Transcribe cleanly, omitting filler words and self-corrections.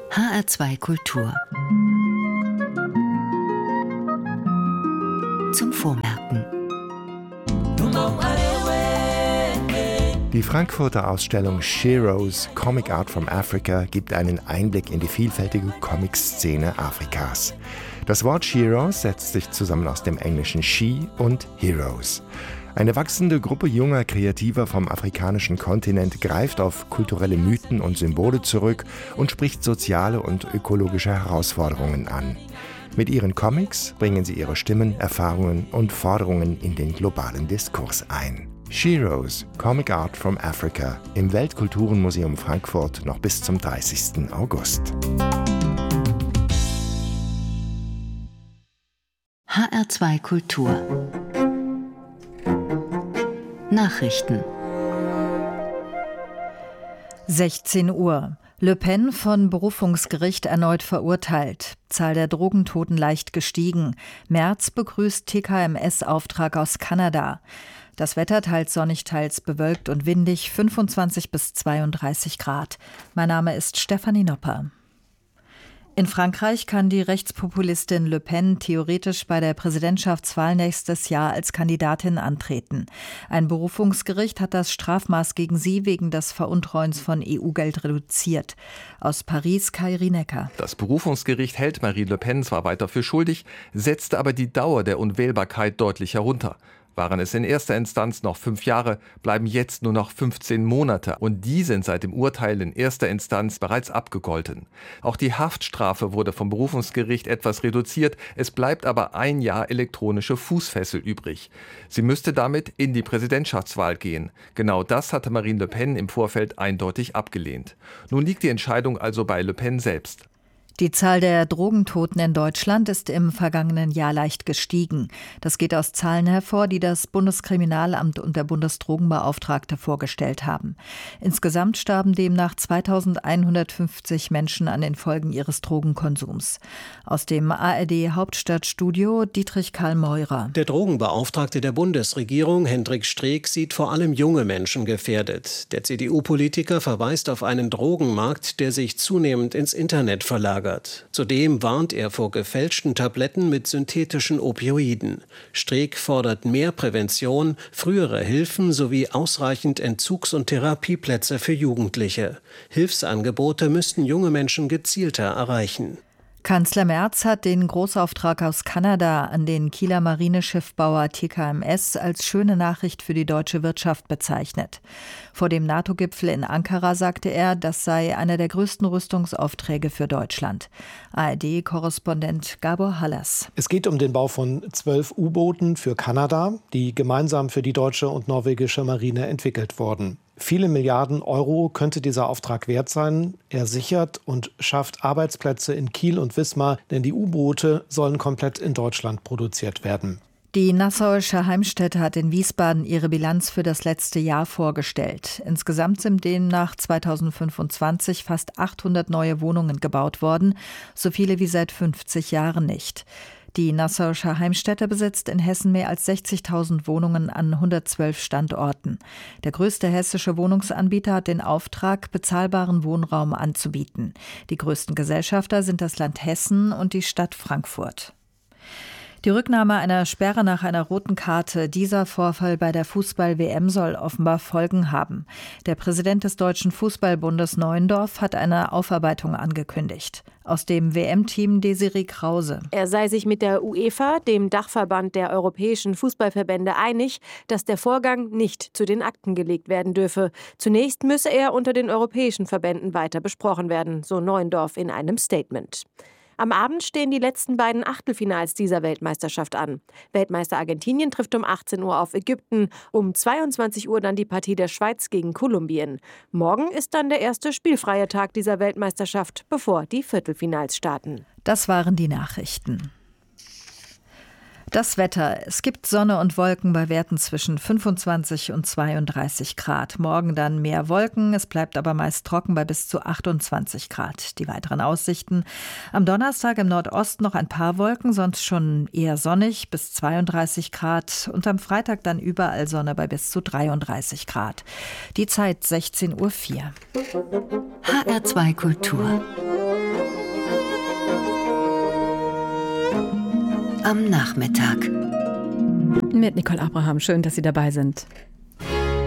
HR2 Kultur. Zum Vormerken. Die Frankfurter Ausstellung Sheroes Comic Art from Africa gibt einen Einblick in die vielfältige Comic-Szene Afrikas. Das Wort Sheroes setzt sich zusammen aus dem englischen She und Heroes. Eine wachsende Gruppe junger Kreativer vom afrikanischen Kontinent greift auf kulturelle Mythen und Symbole zurück und spricht soziale und ökologische Herausforderungen an. Mit ihren Comics bringen sie ihre Stimmen, Erfahrungen und Forderungen in den globalen Diskurs ein. Sheroes Comic Art from Africa im Weltkulturenmuseum Frankfurt noch bis zum 30. August. HR2 Kultur. Nachrichten. 16 Uhr. Le Pen von Berufungsgericht erneut verurteilt. Zahl der Drogentoten leicht gestiegen. Merz begrüßt TKMS-Auftrag aus Kanada. Das Wetter teils sonnig, teils bewölkt und windig, 25 bis 32 Grad. Mein Name ist Stefanie Nopper. In Frankreich kann die Rechtspopulistin Le Pen theoretisch bei der Präsidentschaftswahl nächstes Jahr als Kandidatin antreten. Ein Berufungsgericht hat das Strafmaß gegen sie wegen des Veruntreuens von EU-Geld reduziert. Aus Paris Kairi Necker. Das Berufungsgericht hält Marine Le Pen zwar weiter für schuldig, setzte aber die Dauer der Unwählbarkeit deutlich herunter. Waren es in erster Instanz noch 5 Jahre, bleiben jetzt nur noch 15 Monate und die sind seit dem Urteil in erster Instanz bereits abgegolten. Auch die Haftstrafe wurde vom Berufungsgericht etwas reduziert, es bleibt aber 1 Jahr elektronische Fußfessel übrig. Sie müsste damit in die Präsidentschaftswahl gehen. Genau das hatte Marine Le Pen im Vorfeld eindeutig abgelehnt. Nun liegt die Entscheidung also bei Le Pen selbst. Die Zahl der Drogentoten in Deutschland ist im vergangenen Jahr leicht gestiegen. Das geht aus Zahlen hervor, die das Bundeskriminalamt und der Bundesdrogenbeauftragte vorgestellt haben. Insgesamt starben demnach 2150 Menschen an den Folgen ihres Drogenkonsums. Aus dem ARD-Hauptstadtstudio Dietrich Karl Meurer. Der Drogenbeauftragte der Bundesregierung, Hendrik Streeck, sieht vor allem junge Menschen gefährdet. Der CDU-Politiker verweist auf einen Drogenmarkt, der sich zunehmend ins Internet verlagert. Zudem warnt er vor gefälschten Tabletten mit synthetischen Opioiden. Streeck fordert mehr Prävention, frühere Hilfen sowie ausreichend Entzugs- und Therapieplätze für Jugendliche. Hilfsangebote müssten junge Menschen gezielter erreichen. Kanzler Merz hat den Großauftrag aus Kanada an den Kieler Marineschiffbauer TKMS als schöne Nachricht für die deutsche Wirtschaft bezeichnet. Vor dem NATO-Gipfel in Ankara sagte er, das sei einer der größten Rüstungsaufträge für Deutschland. ARD-Korrespondent Gabor Hallas. Es geht um den Bau von 12 U-Booten für Kanada, die gemeinsam für die deutsche und norwegische Marine entwickelt wurden. Viele Milliarden Euro könnte dieser Auftrag wert sein. Er sichert und schafft Arbeitsplätze in Kiel und Wismar, denn die U-Boote sollen komplett in Deutschland produziert werden. Die Nassauische Heimstätte hat in Wiesbaden ihre Bilanz für das letzte Jahr vorgestellt. Insgesamt sind demnach 2025 fast 800 neue Wohnungen gebaut worden, so viele wie seit 50 Jahren nicht. Die Nassauische Heimstätte besitzt in Hessen mehr als 60.000 Wohnungen an 112 Standorten. Der größte hessische Wohnungsanbieter hat den Auftrag, bezahlbaren Wohnraum anzubieten. Die größten Gesellschafter sind das Land Hessen und die Stadt Frankfurt. Die Rücknahme einer Sperre nach einer roten Karte, dieser Vorfall bei der Fußball-WM soll offenbar Folgen haben. Der Präsident des Deutschen Fußballbundes Neuendorf hat eine Aufarbeitung angekündigt. Aus dem WM-Team Desiree Krause. Er sei sich mit der UEFA, dem Dachverband der europäischen Fußballverbände, einig, dass der Vorgang nicht zu den Akten gelegt werden dürfe. Zunächst müsse er unter den europäischen Verbänden weiter besprochen werden, so Neuendorf in einem Statement. Am Abend stehen die letzten beiden Achtelfinals dieser Weltmeisterschaft an. Weltmeister Argentinien trifft um 18 Uhr auf Ägypten, um 22 Uhr dann die Partie der Schweiz gegen Kolumbien. Morgen ist dann der erste spielfreie Tag dieser Weltmeisterschaft, bevor die Viertelfinals starten. Das waren die Nachrichten. Das Wetter. Es gibt Sonne und Wolken bei Werten zwischen 25 und 32 Grad. Morgen dann mehr Wolken. Es bleibt aber meist trocken bei bis zu 28 Grad. Die weiteren Aussichten. Am Donnerstag im Nordosten noch ein paar Wolken, sonst schon eher sonnig bis 32 Grad. Und am Freitag dann überall Sonne bei bis zu 33 Grad. Die Zeit 16:04 Uhr. HR2 Kultur. am Nachmittag. Mit Nicole Abraham, schön, dass Sie dabei sind.